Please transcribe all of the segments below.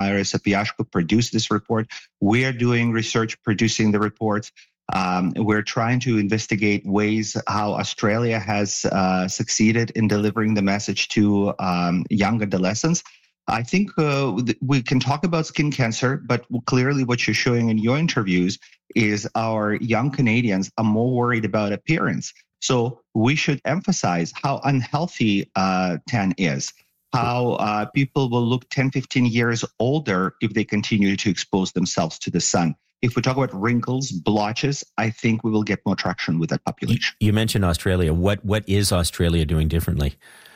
Valeria Sapiashko produced this report. We are doing research, producing the reports. We're trying to investigate ways how Australia has succeeded in delivering the message to young adolescents. I think we can talk about skin cancer, but clearly what you're showing in your interviews is our young Canadians are more worried about appearance. So we should emphasize how unhealthy tan is, how people will look 10, 15 years older if they continue to expose themselves to the sun. If we talk about wrinkles, blotches, I think we will get more traction with that population. You mentioned Australia. What is Australia doing differently?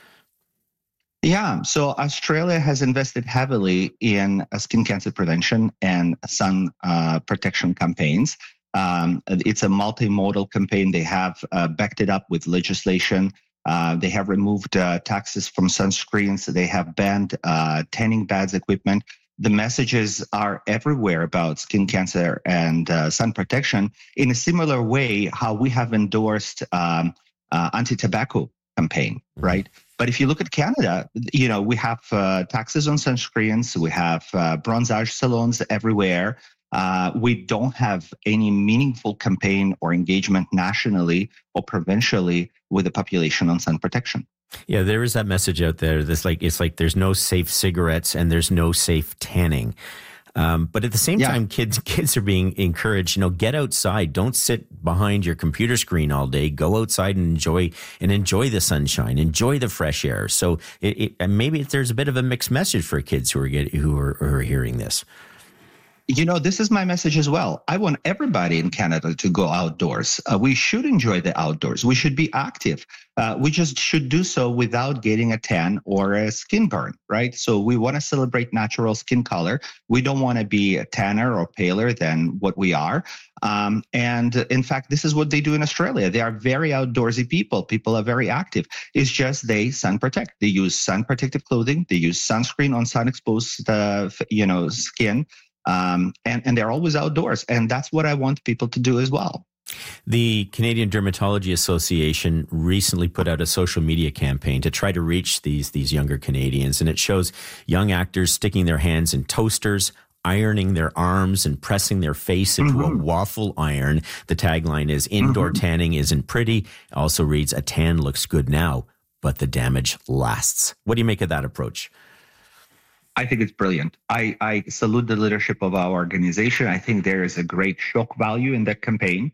Yeah, so Australia has invested heavily in skin cancer prevention and sun protection campaigns. It's a multimodal campaign. They have backed it up with legislation. They have removed taxes from sunscreens. They have banned tanning beds equipment. The messages are everywhere about skin cancer and sun protection in a similar way how we have endorsed anti-tobacco campaign, right? But if you look at Canada, we have taxes on sunscreens. We have bronzage salons everywhere. We don't have any meaningful campaign or engagement nationally or provincially with the population on sun protection. Yeah, there is that message out there. It's like there's no safe cigarettes and there's no safe tanning. But at the same time, kids are being encouraged, get outside. Don't sit behind your computer screen all day. Go outside and enjoy the sunshine, enjoy the fresh air. So maybe there's a bit of a mixed message for kids who are hearing this. This is my message as well. I want everybody in Canada to go outdoors. We should enjoy the outdoors. We should be active. We just should do so without getting a tan or a skin burn, right? So we want to celebrate natural skin color. We don't want to be a tanner or paler than what we are. And in fact, this is what they do in Australia. They are very outdoorsy people. People are very active. It's just they sun protect. They use sun protective clothing. They use sunscreen on sun exposed, skin. And they're always outdoors. And that's what I want people to do as well. The Canadian Dermatology Association recently put out a social media campaign to try to reach these younger Canadians. And it shows young actors sticking their hands in toasters, ironing their arms and pressing their face into a waffle iron. The tagline is indoor tanning isn't pretty. It also reads, a tan looks good now, but the damage lasts. What do you make of that approach? I think it's brilliant. I salute the leadership of our organization. I think there is a great shock value in that campaign.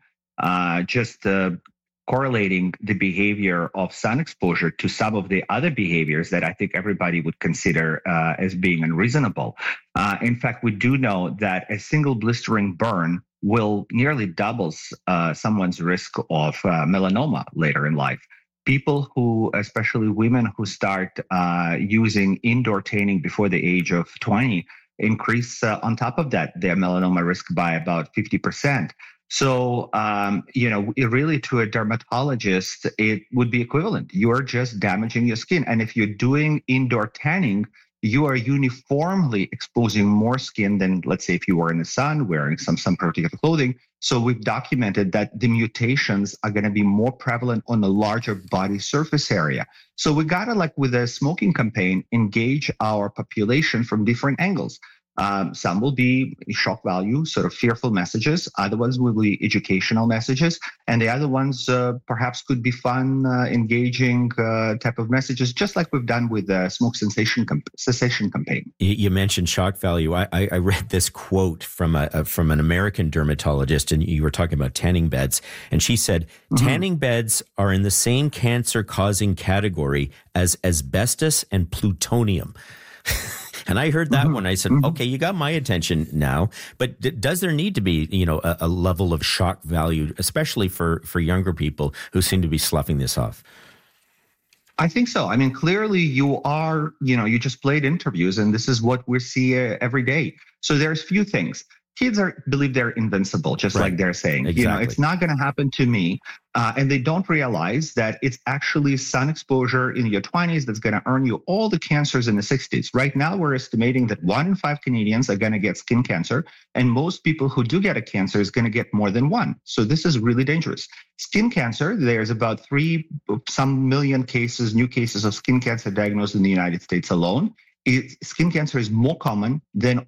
Correlating the behavior of sun exposure to some of the other behaviors that I think everybody would consider as being unreasonable. In fact, we do know that a single blistering burn will nearly double someone's risk of melanoma later in life. People who, especially women who start using indoor tanning before the age of 20, increase on top of that their melanoma risk by about 50%. So, really to a dermatologist, it would be equivalent. You're just damaging your skin. And if you're doing indoor tanning, you are uniformly exposing more skin than, let's say, if you were in the sun wearing some protective clothing. So we've documented that the mutations are going to be more prevalent on a larger body surface area. So we got to, like with a smoking campaign, engage our population from different angles. Some will be shock value, sort of fearful messages. Other ones will be educational messages. And the other ones perhaps could be fun, engaging type of messages, just like we've done with the smoke cessation campaign. You mentioned shock value. I read this quote from an American dermatologist, and you were talking about tanning beds. And she said, tanning beds are in the same cancer-causing category as asbestos and plutonium. And I heard that one. I said, okay, you got my attention now. But does there need to be, a level of shock value, especially for younger people who seem to be sloughing this off? I think so. I mean, clearly you are, you just played interviews, and this is what we see every day. So there's few things. Kids believe they're invincible, just like they're saying. Exactly. It's not going to happen to me. And they don't realize that it's actually sun exposure in your 20s that's going to earn you all the cancers in the 60s. Right now, we're estimating that 1 in 5 Canadians are going to get skin cancer. And most people who do get a cancer is going to get more than one. So this is really dangerous. Skin cancer, there's about 3 million new cases of skin cancer diagnosed in the United States alone. Skin cancer is more common than